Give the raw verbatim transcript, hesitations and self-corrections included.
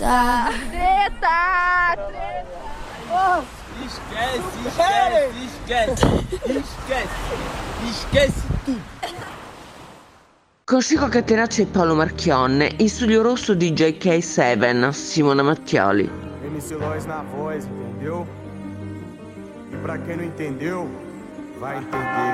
treta. Treta! Treta! Oh. Esquece, esquece, esquece, esquece, esquece tudo. Con Chico Catenacci e Paolo Marchionne, in studio rosso di J K sette, Simona Mattioli. M C Lois na voz, entendeu? E pra quem não entendeu, vai entender.